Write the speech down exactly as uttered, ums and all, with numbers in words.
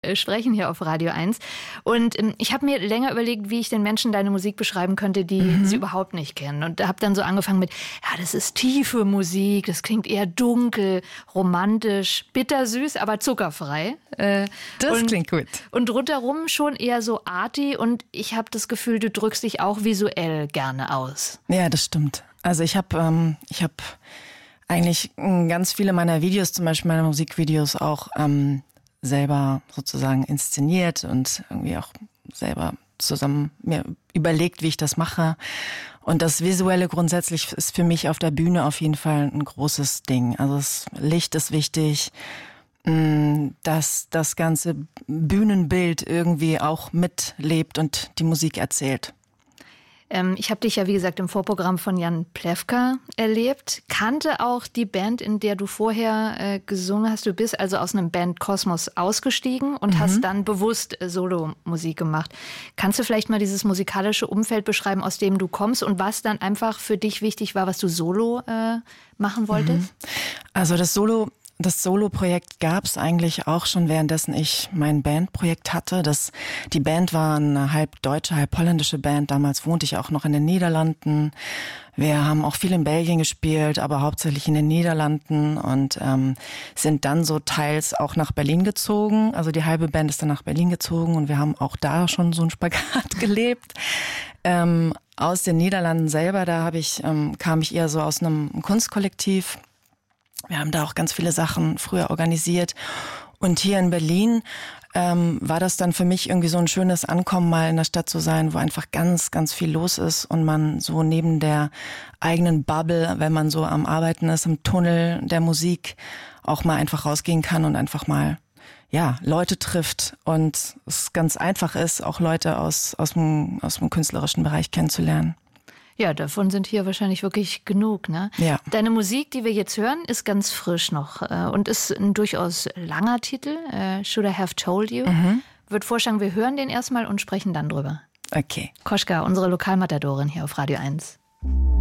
sprechen hier auf Radio eins. Und ähm, ich habe mir länger überlegt, wie ich den Menschen deine Musik beschreiben könnte, die mhm. sie überhaupt nicht kennen. Und habe dann so angefangen mit, ja, das ist tiefe Musik, das klingt eher dunkel, romantisch, bittersüß, aber zuckerfrei. Äh, das und, klingt gut. Und rundherum schon eher so arty. Und ich habe das Gefühl, du drückst dich auch visuell gerne aus. Ja, das stimmt. Also ich habe ähm, ich habe eigentlich ganz viele meiner Videos, zum Beispiel meine Musikvideos auch ähm, selber sozusagen inszeniert und irgendwie auch selber zusammen mir überlegt, wie ich das mache. Und das Visuelle grundsätzlich ist für mich auf der Bühne auf jeden Fall ein großes Ding. Also das Licht ist wichtig, dass das ganze Bühnenbild irgendwie auch mitlebt und die Musik erzählt. Ich habe dich ja, wie gesagt, im Vorprogramm von Jan Plewka erlebt. Kannte auch die Band, in der du vorher äh, gesungen hast. Du bist also aus einem Bandkosmos ausgestiegen und mhm. hast dann bewusst äh, Solomusik gemacht. Kannst du vielleicht mal dieses musikalische Umfeld beschreiben, aus dem du kommst und was dann einfach für dich wichtig war, was du solo äh, machen wolltest? Mhm. Also das Solo... Das Solo-Projekt gab es eigentlich auch schon, währenddessen ich mein Bandprojekt hatte. Das, die Band war eine halb deutsche, halb holländische Band. Damals wohnte ich auch noch in den Niederlanden. Wir haben auch viel in Belgien gespielt, aber hauptsächlich in den Niederlanden und ähm, sind dann so teils auch nach Berlin gezogen. Also die halbe Band ist dann nach Berlin gezogen und wir haben auch da schon so einen Spagat gelebt. Ähm, aus den Niederlanden selber, da habe ich ähm, kam ich eher so aus einem Kunstkollektiv. Wir haben da auch ganz viele Sachen früher organisiert. Und hier in Berlin ähm, war das dann für mich irgendwie so ein schönes Ankommen, mal in der Stadt zu sein, wo einfach ganz, ganz viel los ist und man so neben der eigenen Bubble, wenn man so am Arbeiten ist, im Tunnel der Musik, auch mal einfach rausgehen kann und einfach mal ja Leute trifft. Und es ganz einfach ist, auch Leute aus, aus, dem, aus dem künstlerischen Bereich kennenzulernen. Ja, davon sind hier wahrscheinlich wirklich genug, ne? Ja. Deine Musik, die wir jetzt hören, ist ganz frisch noch äh, und ist ein durchaus langer Titel. Äh, Should I Have Told You? Mhm. Würde vorschlagen, wir hören den erstmal und sprechen dann drüber. Okay. Koschka, unsere Lokalmatadorin hier auf Radio eins.